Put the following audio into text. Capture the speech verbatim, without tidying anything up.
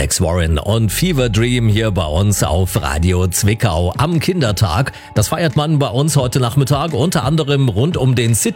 Alex Warren und Fever Dream hier bei uns auf Radio Zwickau am Kindertag. Das feiert man bei uns heute Nachmittag unter anderem rund um den City